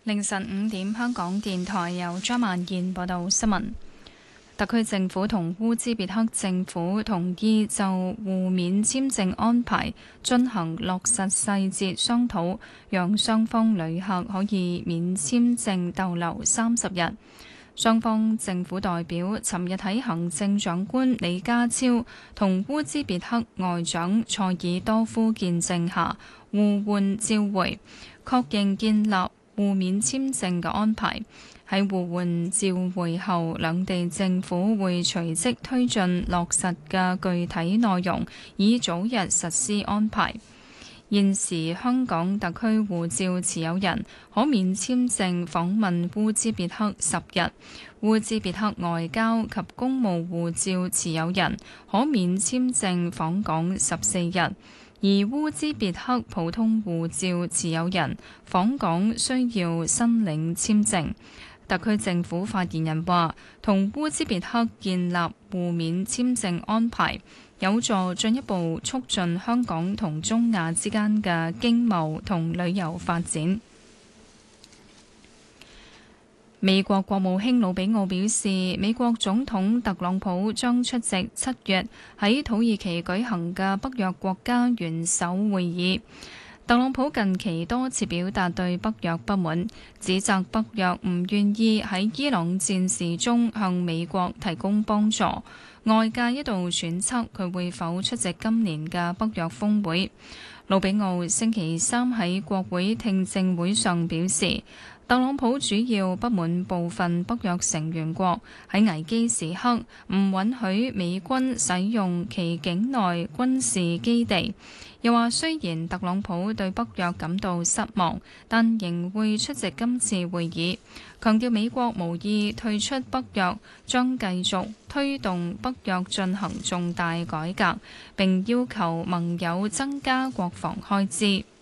凌晨5點，香港電台由張曼燕報道新聞。特區政府同烏茲別克政府同意就互免簽證安排進行落實細節商討，讓雙方旅客可以免簽證逗留30日。雙方政府代表尋日喺行政長官李家超同烏茲別克外長塞爾多夫見證下互換照會，確認建立互免簽證嘅安排。喺互換照會後，兩地政府會隨即推進落實嘅具體內容，以早日實施安排。現時香港特區護照持有人可免簽證訪問烏茲別克10日，烏茲別克外交及公務護照持有人可免簽證訪港14日。而烏茲別克普通護照持有人訪港需要申領簽證。特區政府發言人話，同烏茲別克建立互免簽證安排，有助進一步促進香港同中亞之間嘅經貿同旅遊發展。美國國務卿魯比奧表示，美國總統特朗普將出席7月喺土耳其舉行嘅北約國家元首會議。特朗普近期多次表達對北約不滿，指責北約唔願意喺伊朗戰事中向美國提供幫助。外界一度揣測佢會否出席今年嘅北約峰會。魯比奧星期三喺國會聽證會上表示，特朗普主要不滿部分北約成員國喺危機時刻唔允許美軍使用其境內軍事基地，又話雖然特朗普對北約感到失望，但仍會出席今次會議，強調美國無意退出北約，將繼續推動北約進行重大改革，並要求盟友增加國防開支。